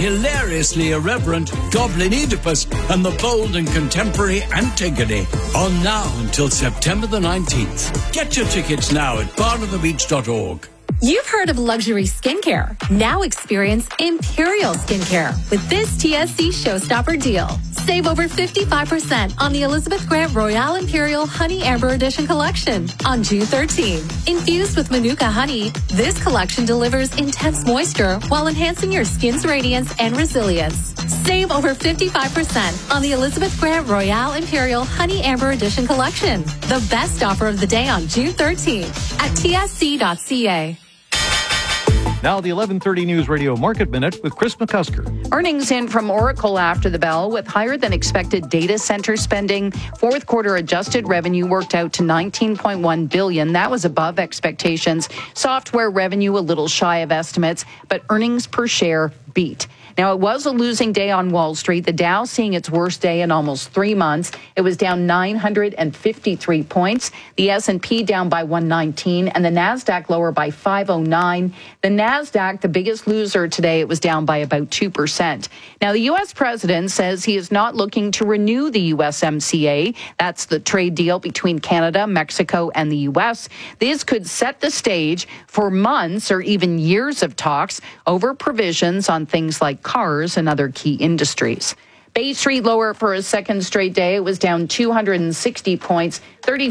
hilariously irreverent Goblin Oedipus and the bold and contemporary Antigone. On now until September the 19th. Get your tickets now at barnonthebeach.org. You've heard of luxury skincare. Now experience Imperial Skincare with this TSC Showstopper deal. Save over 55% on the Elizabeth Grant Royale Imperial Honey Amber Edition collection on June 13. Infused with Manuka honey, this collection delivers intense moisture while enhancing your skin's radiance and resilience. Save over 55% on the Elizabeth Grant Royale Imperial Honey Amber Edition collection. The best offer of the day on June 13 at tsc.ca. Now the 11:30 News Radio Market Minute with Chris McCusker. Earnings in from Oracle after the bell with higher than expected data center spending. Fourth quarter adjusted revenue worked out to $19.1 billion. That was above expectations. Software revenue a little shy of estimates, but earnings per share beat. Now, it was a losing day on Wall Street. The Dow seeing its worst day in almost 3 months. It was down 953 points. The S&P down by 119 and the NASDAQ lower by 509. The NASDAQ, the biggest loser today, it was down by about 2%. Now, the U.S. president says he is not looking to renew the USMCA. That's the trade deal between Canada, Mexico, and the U.S. This could set the stage for months or even years of talks over provisions on things like cars and other key industries. Bay Street lower for a second straight day. It was down 260 points,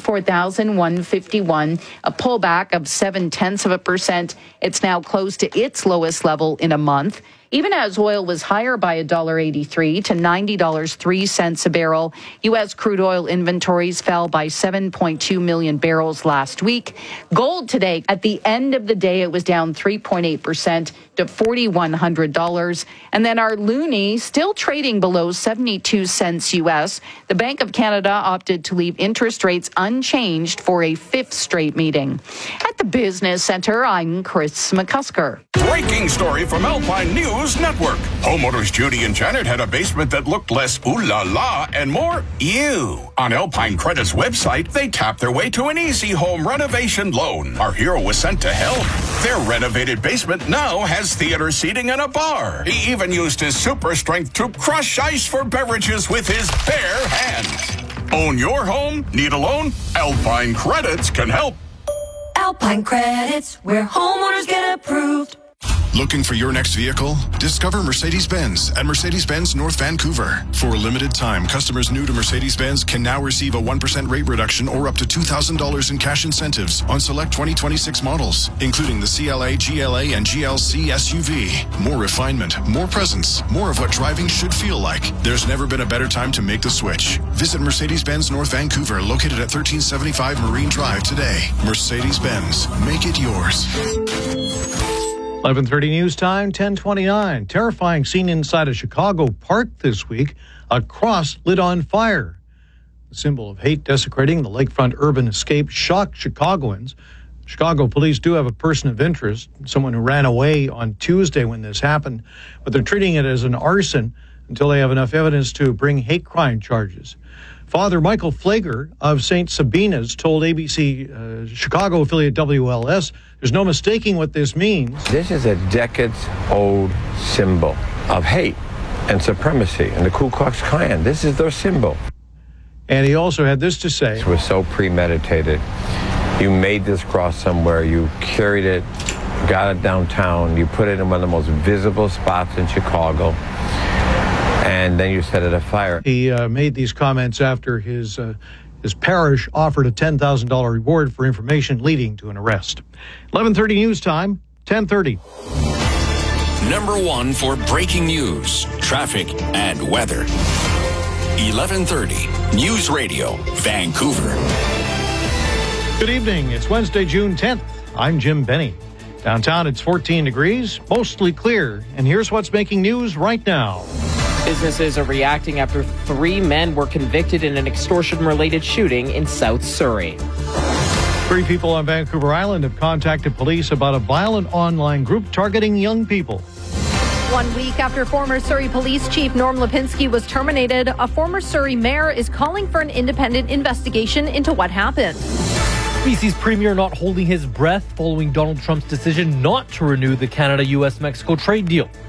34,151, a pullback of 0.7%. It's now close to its lowest level in a month. Even as oil was higher by $1.83 to $90.03 a barrel, U.S. crude oil inventories fell by 7.2 million barrels last week. Gold today, at the end of the day, it was down 3.8% to $4,100. And then our loonie still trading below 72 cents U.S. The Bank of Canada opted to leave interest rates unchanged for a fifth straight meeting. At the Business Center, I'm Chris McCusker. Breaking story from Alpine News Network. Homeowners Judy and Janet had a basement that looked less ooh la la and more ew. On Alpine Credit's website, they tapped their way to an easy home renovation loan. Our hero was sent to help. Their renovated basement now has theater seating and a bar. He even used his super strength to crush ice for beverages with his bare hands. Own your home? Need a loan? Alpine Credits can help. Alpine Credits, where homeowners get approved. Looking for your next vehicle? Discover Mercedes-Benz at Mercedes-Benz North Vancouver. For a limited time, customers new to Mercedes-Benz can now receive a 1% rate reduction or up to $2,000 in cash incentives on select 2026 models, including the CLA, GLA, and GLC SUV. More refinement, more presence, more of what driving should feel like. There's never been a better time to make the switch. Visit Mercedes-Benz North Vancouver, located at 1375 Marine Drive today. Mercedes-Benz. Make it yours. 11:30 news time, 10:29. Terrifying scene inside a Chicago park this week. A cross lit on fire. The symbol of hate desecrating the lakefront urban escape shocked Chicagoans. Chicago police do have a person of interest, someone who ran away on Tuesday when this happened, but they're treating it as an arson until they have enough evidence to bring hate crime charges. Father Michael Flager of St. Sabina's told ABC Chicago affiliate WLS, there's no mistaking what this means. This is a decades-old symbol of hate and supremacy, and the Ku Klux Klan, this is their symbol. And he also had this to say. It was so premeditated. You made this cross somewhere, you carried it, got it downtown, you put it in one of the most visible spots in Chicago, and then you set it afire. He made these comments after his parish offered a $10,000 reward for information leading to an arrest. 11:30 news time, 10:30. Number one for breaking news, traffic, and weather. 11:30 News Radio, Vancouver. Good evening. It's Wednesday, June 10th. I'm Jim Benny. Downtown, it's 14 degrees, mostly clear. And here's what's making news right now. Businesses are reacting after 3 men were convicted in an extortion-related shooting in South Surrey. 3 people on Vancouver Island have contacted police about a violent online group targeting young people. 1 week after former Surrey Police Chief Norm Lipinski was terminated, a former Surrey mayor is calling for an independent investigation into what happened. BC's premier not holding his breath following Donald Trump's decision not to renew the Canada-US-Mexico trade deal.